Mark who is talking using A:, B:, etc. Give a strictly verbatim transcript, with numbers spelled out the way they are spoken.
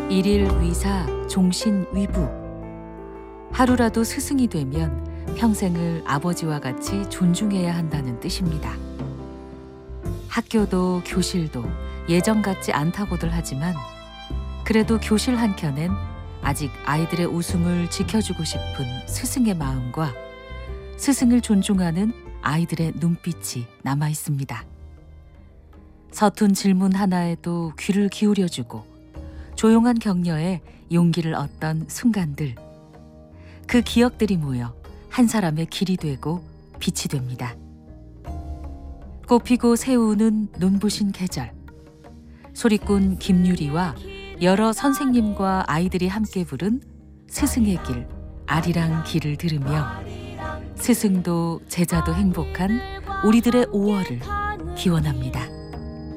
A: 일일 위사 종신 위부. 하루라도 스승이 되면 평생을 아버지와 같이 존중해야 한다는 뜻입니다. 학교도 교실도 예전 같지 않다고들 하지만 그래도 교실 한켠엔 아직 아이들의 웃음을 지켜주고 싶은 스승의 마음과 스승을 존중하는 아이들의 눈빛이 남아 있습니다. 서툰 질문 하나에도 귀를 기울여주고 조용한 격려에 용기를 얻던 순간들, 그 기억들이 모여 한 사람의 길이 되고 빛이 됩니다. 꽃피고 새우는 눈부신 계절, 소리꾼 김유리와 여러 선생님과 아이들이 함께 부른 스승의 길, 아리랑 길을 들으며 스승도 제자도 행복한 우리들의 오월을 기원합니다.